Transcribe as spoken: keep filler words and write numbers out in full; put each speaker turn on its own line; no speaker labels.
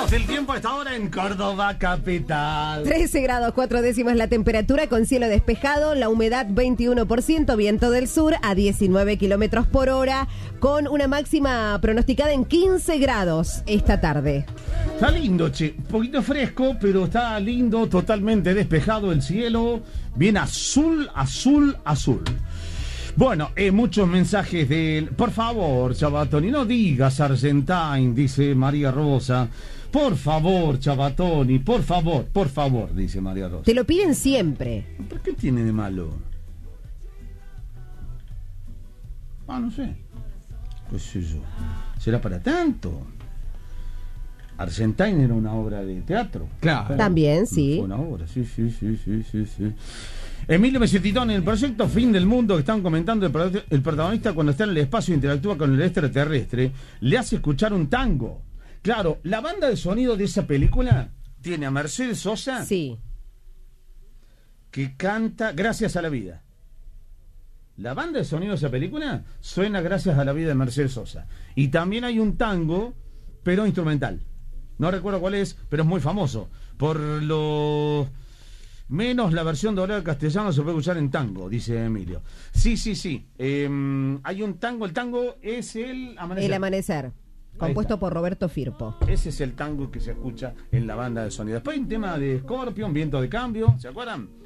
Reportamos el tiempo a esta hora en Córdoba capital.
trece grados cuatro décimas la temperatura con cielo despejado, la humedad veintiuno por ciento, viento del sur a diecinueve kilómetros por hora, con una máxima pronosticada en quince grados esta tarde.
Está lindo, che, un poquito fresco, pero está lindo, totalmente despejado el cielo, bien azul, azul, azul. Bueno, eh, muchos mensajes de... Por favor, Chavatoni, no digas Argentine, dice María Rosa. Por favor, Chavatoni, por favor, por favor, dice María Rosa.
Te lo piden siempre.
¿Por qué tiene de malo? Ah, no sé. ¿Qué sé yo? ¿Será para tanto? Argentine era una obra de teatro.
Claro. También, sí.
Fue una obra, sí, sí, sí, sí, sí, sí. Emilio Mesetitón, en el proyecto Fin del Mundo que están comentando, el, el protagonista cuando está en el espacio interactúa con el extraterrestre, le hace escuchar un tango. Claro, la banda de sonido de esa película tiene a Mercedes Sosa,
sí,
que canta Gracias a la Vida. La banda de sonido de esa película suena Gracias a la Vida de Mercedes Sosa. Y también hay un tango, pero instrumental. No recuerdo cuál es, pero es muy famoso. Por lo... menos la versión doblada al castellano se puede escuchar en tango, dice Emilio. Sí, sí, sí. Eh, hay un tango, el tango es el Amanecer.
El Amanecer, compuesto por Roberto Firpo.
Ese es el tango que se escucha en la banda de sonido. Después hay un tema de Scorpion, Viento de Cambio, ¿se acuerdan?